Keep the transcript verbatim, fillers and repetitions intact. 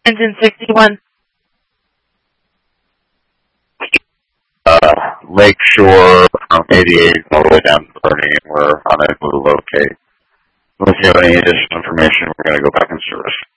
Engine sixty-one. Uh, Lakeshore from eighty-eight all the way down to Bernie. We're unable to locate. Unless you have any additional information, we're going to go back in service.